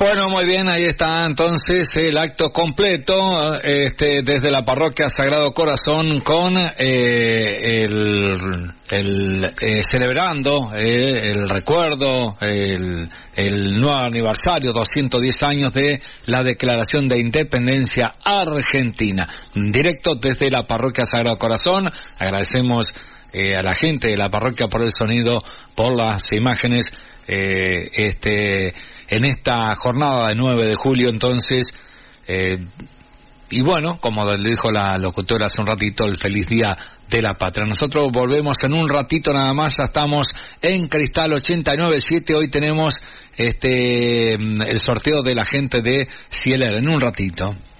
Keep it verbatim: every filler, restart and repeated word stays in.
Bueno, muy bien, ahí está entonces el acto completo, este, desde la parroquia Sagrado Corazón con eh, el, el eh, celebrando eh, el recuerdo, el, el nuevo aniversario, doscientos diez años de la Declaración de Independencia Argentina. Directo desde la parroquia Sagrado Corazón, agradecemos eh, a la gente de la parroquia por el sonido, por las imágenes, eh, este... en esta jornada de nueve de julio, entonces, eh, y bueno, como le dijo la locutora hace un ratito, el feliz día de la patria. Nosotros volvemos en un ratito nada más, ya estamos en Cristal ochenta y nueve punto siete, hoy tenemos este el sorteo de la gente de Cieler, en un ratito.